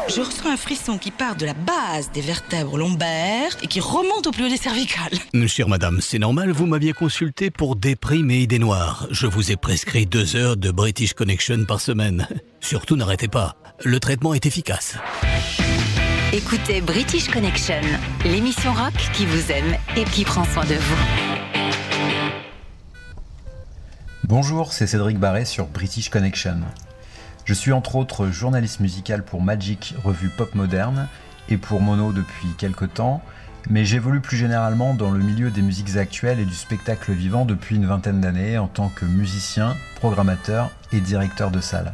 Je ressens un frisson qui part de la base des vertèbres lombaires et qui remonte au plus haut des cervicales. Chère madame, c'est normal, vous m'aviez consulté pour déprime et idées noires. Je vous ai prescrit 2 heures de British Connection par semaine. Surtout n'arrêtez pas, le traitement est efficace. Écoutez British Connection, l'émission rock qui vous aime et qui prend soin de vous. Bonjour, c'est Cédric Barret sur British Connection. Je suis entre autres journaliste musical pour Magic, revue pop moderne, et pour Mono depuis quelques temps, mais j'évolue plus généralement dans le milieu des musiques actuelles et du spectacle vivant depuis une vingtaine d'années en tant que musicien, programmateur et directeur de salle.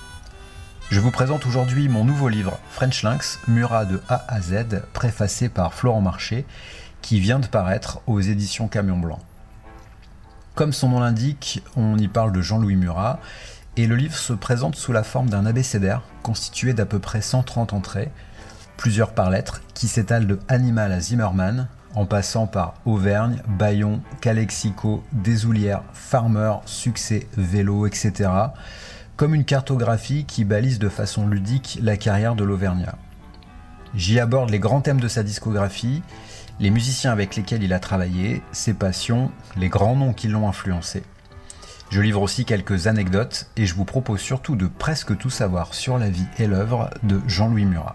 Je vous présente aujourd'hui mon nouveau livre French Lynx, Murat de A à Z, préfacé par Florent Marché, qui vient de paraître aux éditions Camion Blanc. Comme son nom l'indique, on y parle de Jean-Louis Murat, et le livre se présente sous la forme d'un abécédaire constitué d'à peu près 130 entrées, plusieurs par lettre, qui s'étalent de Animal à Zimmerman, en passant par Auvergne, Bayon, Calexico, Desoulières, Farmer, Succès, Vélo, etc., comme une cartographie qui balise de façon ludique la carrière de l'Auvergnat. J'y aborde les grands thèmes de sa discographie, les musiciens avec lesquels il a travaillé, ses passions, les grands noms qui l'ont influencé. Je livre aussi quelques anecdotes et je vous propose surtout de presque tout savoir sur la vie et l'œuvre de Jean-Louis Murat.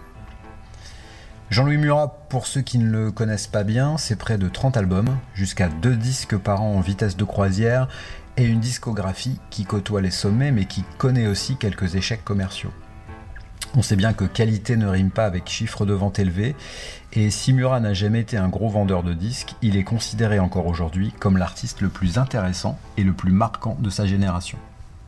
Jean-Louis Murat, pour ceux qui ne le connaissent pas bien, c'est près de 30 albums, jusqu'à 2 disques par an en vitesse de croisière et une discographie qui côtoie les sommets mais qui connaît aussi quelques échecs commerciaux. On sait bien que qualité ne rime pas avec chiffre de vente élevé, et si Murat n'a jamais été un gros vendeur de disques, il est considéré encore aujourd'hui comme l'artiste le plus intéressant et le plus marquant de sa génération.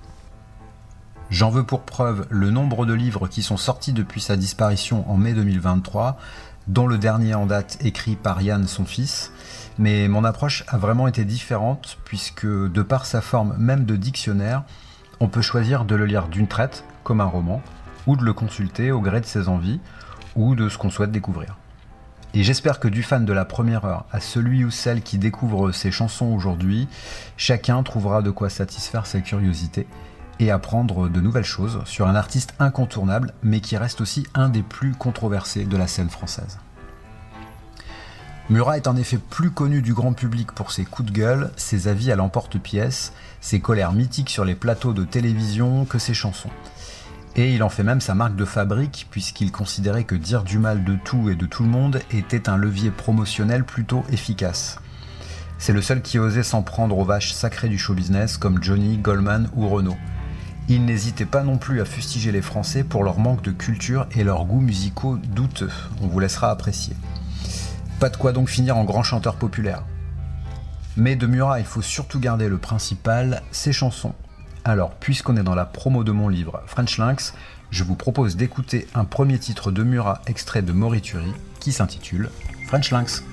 J'en veux pour preuve le nombre de livres qui sont sortis depuis sa disparition en mai 2023, dont le dernier en date écrit par Yann, son fils, mais mon approche a vraiment été différente puisque, de par sa forme même de dictionnaire, on peut choisir de le lire d'une traite, comme un roman, ou de le consulter au gré de ses envies, ou de ce qu'on souhaite découvrir. Et j'espère que du fan de la première heure à celui ou celle qui découvre ses chansons aujourd'hui, chacun trouvera de quoi satisfaire sa curiosité et apprendre de nouvelles choses sur un artiste incontournable, mais qui reste aussi un des plus controversés de la scène française. Murat est en effet plus connu du grand public pour ses coups de gueule, ses avis à l'emporte-pièce, ses colères mythiques sur les plateaux de télévision que ses chansons. Et il en fait même sa marque de fabrique, puisqu'il considérait que dire du mal de tout et de tout le monde était un levier promotionnel plutôt efficace. C'est le seul qui osait s'en prendre aux vaches sacrées du show business comme Johnny, Goldman ou Renaud. Il n'hésitait pas non plus à fustiger les Français pour leur manque de culture et leurs goûts musicaux douteux. On vous laissera apprécier. Pas de quoi donc finir en grand chanteur populaire. Mais de Murat, il faut surtout garder le principal, ses chansons. Alors, puisqu'on est dans la promo de mon livre French Lynx, je vous propose d'écouter un premier titre de Murat extrait de Morituri qui s'intitule French Lynx.